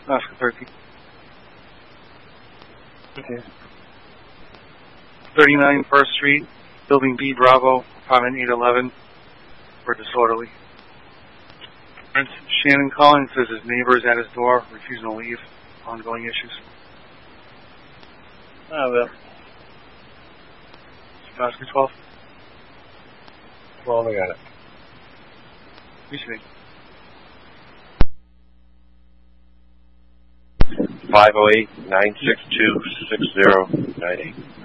Oscar 13. Okay. 39 First Street, Building B, Bravo, apartment 811, for disorderly. Shannon calling, says his neighbor is at his door, refusing to leave. Ongoing issues. Well. Oscar 12. Well, we got it. Appreciate it. 508-962-6098.